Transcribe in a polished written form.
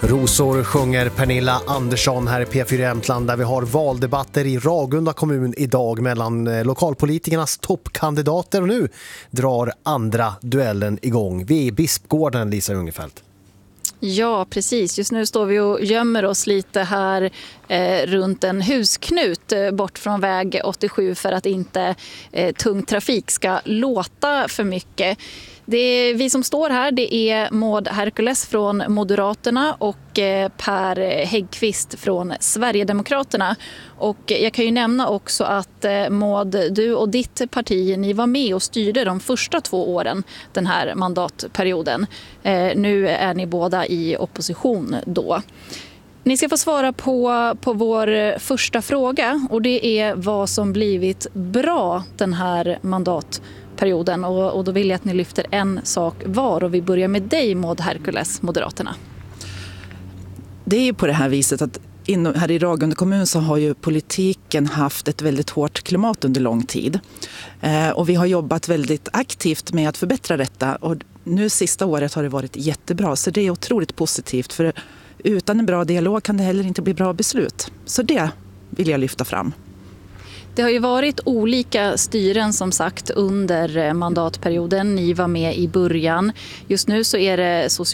Rosor sjunger Pernilla Andersson här i P4 Jämtland, där vi har valdebatter i Ragunda kommun idag mellan lokalpolitikernas toppkandidater, och nu drar andra duellen igång. Vi är i Bispgården, Lisa Ungefält. Ja, precis. Just nu står vi och gömmer oss lite här runt en husknut bort från väg 87 för att inte tung trafik ska låta för mycket. Det är vi som står här, det är Maud Herkules från Moderaterna och Per Häggkvist från Sverigedemokraterna. Och jag kan ju nämna också att Maud, du och ditt parti, ni var med och styrde de första 2 åren den här mandatperioden. Nu är ni båda i opposition då. Ni ska få svara på vår första fråga, och det är vad som blivit bra den här mandatperioden. Och då vill jag att ni lyfter en sak var, och vi börjar med dig, Maud Herkules, Moderaterna. Det är ju på det här viset att här i Ragunda kommun så har ju politiken haft ett väldigt hårt klimat under lång tid. Och vi har jobbat väldigt aktivt med att förbättra detta, och nu sista året har det varit jättebra, så det är otroligt positivt, för utan en bra dialog kan det heller inte bli bra beslut. Så det vill jag lyfta fram. Det har ju varit olika styren som sagt under mandatperioden. Ni var med i början. Just nu så är det